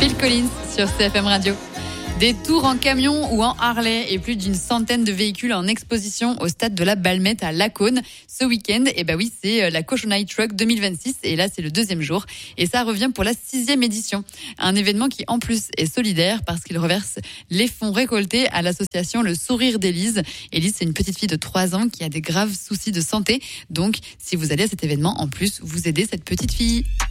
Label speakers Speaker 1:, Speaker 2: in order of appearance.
Speaker 1: Phil Collins sur CFM Radio. Des tours en camion ou en Harley et plus d'une centaine de véhicules en exposition au stade de la Balmette à Lacaune. Ce week-end, c'est la Cochonnerie Truck 2026 et là, c'est le 2e jour. Et ça revient pour la 6e édition. Un événement qui, en plus, est solidaire parce qu'il reverse les fonds récoltés à l'association Le Sourire d'Élise. Élise, c'est une petite fille de 3 ans qui a des graves soucis de santé. Donc, si vous allez à cet événement, en plus, vous aidez cette petite fille.